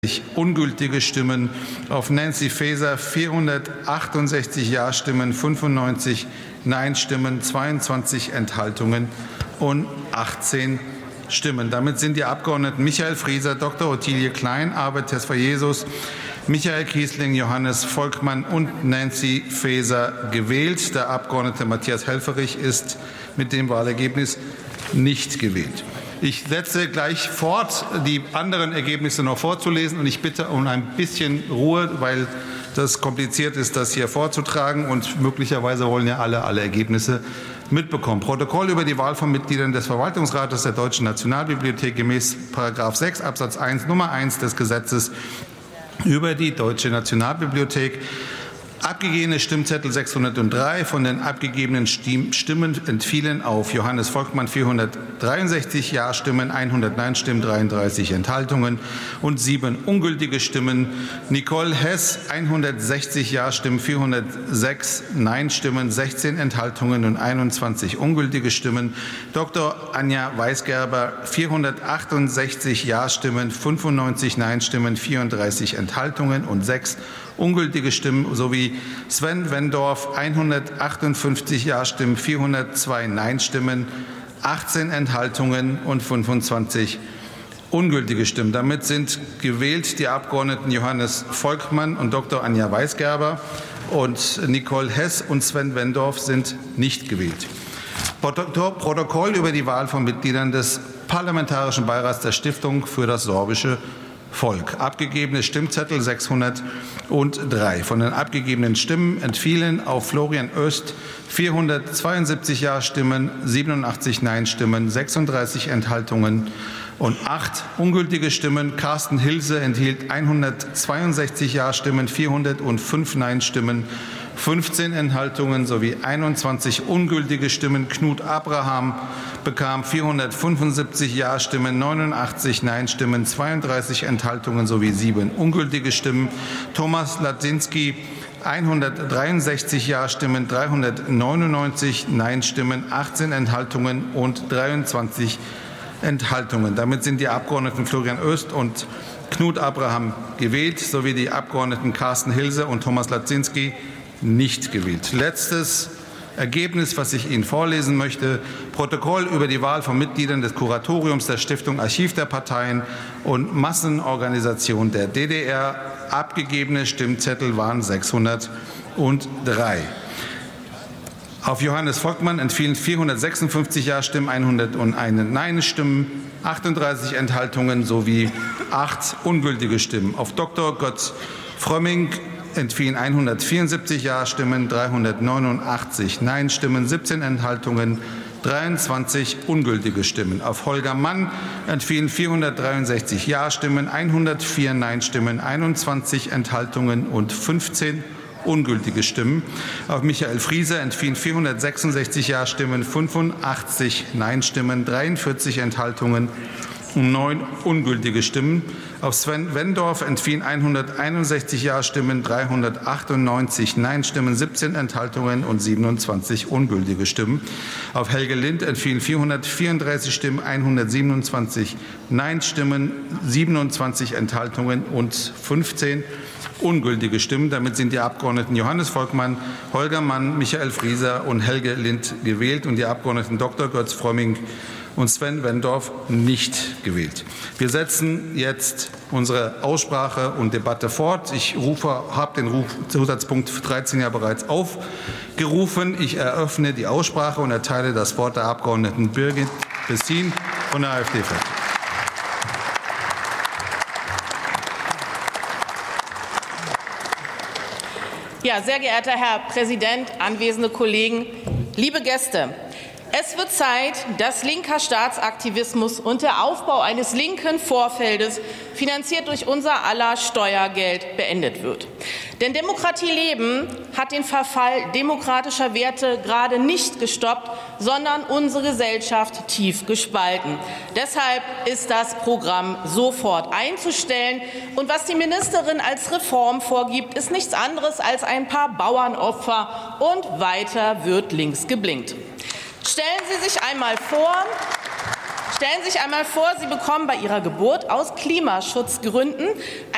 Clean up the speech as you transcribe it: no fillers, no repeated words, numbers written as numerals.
ungültige Stimmen, auf Nancy Faeser 468 Ja-Stimmen, 95 Nein-Stimmen, 22 Enthaltungen und 18 Stimmen. Damit sind die Abgeordneten Michael Frieser, Dr. Ottilie Klein, Arve Tesfayesus, Michael Kiesling, Johannes Volkmann und Nancy Faeser gewählt. Der Abgeordnete Matthias Helfferich ist mit dem Wahlergebnis nicht gewählt. Ich setze gleich fort, die anderen Ergebnisse noch vorzulesen, und ich bitte um ein bisschen Ruhe, weil das kompliziert ist, das hier vorzutragen, und möglicherweise wollen ja alle Ergebnisse mitbekommen. Protokoll über die Wahl von Mitgliedern des Verwaltungsrates der Deutschen Nationalbibliothek gemäß § 6 Absatz 1 Nummer 1 des Gesetzes über die Deutsche Nationalbibliothek. Abgegebene Stimmzettel 603, von den abgegebenen Stimmen entfielen auf Johannes Volkmann 463 Ja-Stimmen, 100 Nein-Stimmen, 33 Enthaltungen und 7 ungültige Stimmen. Nicole Hess 160 Ja-Stimmen, 406 Nein-Stimmen, 16 Enthaltungen und 21 ungültige Stimmen. Dr. Anja Weisgerber 468 Ja-Stimmen, 95 Nein-Stimmen, 34 Enthaltungen und 6 ungültige Stimmen, sowie Sven Wendorf 158 Ja-Stimmen, 402 Nein-Stimmen, 18 Enthaltungen und 25 ungültige Stimmen. Damit sind gewählt die Abgeordneten Johannes Volkmann und Dr. Anja Weisgerber, und Nicole Hess und Sven Wendorf sind nicht gewählt. Protokoll über die Wahl von Mitgliedern des Parlamentarischen Beirats der Stiftung für das sorbische Volk. Abgegebene Stimmzettel 603. Von den abgegebenen Stimmen entfielen auf Florian Oest 472 Ja-Stimmen, 87 Nein-Stimmen, 36 Enthaltungen und 8 ungültige Stimmen. Carsten Hilse enthielt 162 Ja-Stimmen, 405 Nein-Stimmen, 15 Enthaltungen sowie 21 ungültige Stimmen. Knut Abraham bekam 475 Ja-Stimmen, 89 Nein-Stimmen, 32 Enthaltungen sowie 7 ungültige Stimmen. Thomas Latzinski 163 Ja-Stimmen, 399 Nein-Stimmen, 18 Enthaltungen und 23 Enthaltungen. Damit sind die Abgeordneten Florian Oest und Knut Abraham gewählt, sowie die Abgeordneten Carsten Hilse und Thomas Latzinski nicht gewählt. Letztes Ergebnis, was ich Ihnen vorlesen möchte: Protokoll über die Wahl von Mitgliedern des Kuratoriums der Stiftung Archiv der Parteien und Massenorganisation der DDR. Abgegebene Stimmzettel waren 603. Auf Johannes Volkmann entfielen 456 Ja-Stimmen, 101 Nein-Stimmen, 38 Enthaltungen sowie 8 ungültige Stimmen. Auf Dr. Götz Frömming entfielen 174 Ja-Stimmen, 389 Nein-Stimmen, 17 Enthaltungen, 23 ungültige Stimmen. Auf Holger Mann entfielen 463 Ja-Stimmen, 104 Nein-Stimmen, 21 Enthaltungen und 15 ungültige Stimmen. Auf Michael Frieser entfielen 466 Ja-Stimmen, 85 Nein-Stimmen, 43 Enthaltungen und 9 ungültige Stimmen. Auf Sven Wendorf entfielen 161 Ja-Stimmen, 398 Nein-Stimmen, 17 Enthaltungen und 27 ungültige Stimmen. Auf Helge Lind entfielen 434 Stimmen, 127 Nein-Stimmen, 27 Enthaltungen und 15 ungültige Stimmen. Damit sind die Abgeordneten Johannes Volkmann, Holger Mann, Michael Frieser und Helge Lind gewählt und die Abgeordneten Dr. Götz Frömming und Sven Wendorf nicht gewählt. Wir setzen jetzt unsere Aussprache und Debatte fort. Ich habe den Zusatzpunkt 13 ja bereits aufgerufen. Ich eröffne die Aussprache und erteile das Wort der Abgeordneten Birgit Bessin von der AfD. Ja, sehr geehrter Herr Präsident, anwesende Kollegen, liebe Gäste! Es wird Zeit, dass linker Staatsaktivismus und der Aufbau eines linken Vorfeldes, finanziert durch unser aller Steuergeld, beendet wird. Denn Demokratie leben hat den Verfall demokratischer Werte gerade nicht gestoppt, sondern unsere Gesellschaft tief gespalten. Deshalb ist das Programm sofort einzustellen. Und was die Ministerin als Reform vorgibt, ist nichts anderes als ein paar Bauernopfer, und weiter wird links geblinkt. Stellen Sie sich einmal vor, Sie bekommen bei Ihrer Geburt aus Klimaschutzgründen